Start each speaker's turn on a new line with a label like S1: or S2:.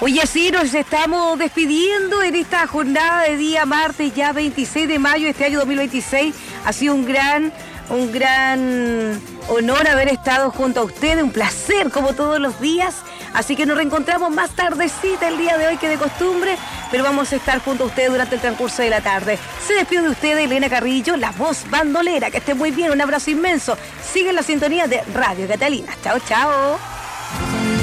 S1: Oye, sí, nos estamos despidiendo en esta jornada de día martes, ya 26 de mayo de este año 2026. Ha sido un gran honor haber estado junto a ustedes, un placer como todos los días. Así que nos reencontramos más tardecita el día de hoy que de costumbre, pero vamos a estar junto a ustedes durante el transcurso de la tarde. Se despide de ustedes Elena Carrillo, la voz bandolera. Que estén muy bien, un abrazo inmenso. Sigue la sintonía de Radio Catalina. Chao, chao.